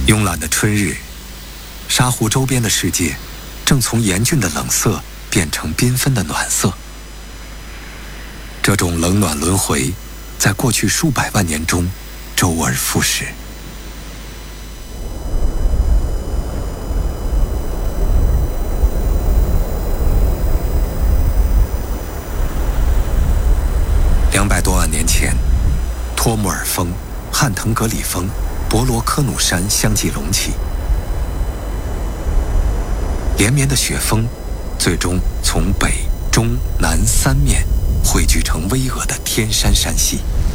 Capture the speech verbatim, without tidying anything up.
慵懒的春日，沙湖周边的世界正从严峻的冷色变成缤纷的暖色。这种冷暖轮回，在过去数百万年中周而复始。两百多万年前，托木尔峰、汉腾格里峰、博罗科努山相继隆起，连绵的雪峰最终从北、中、南三面汇聚成巍峨的天山山系。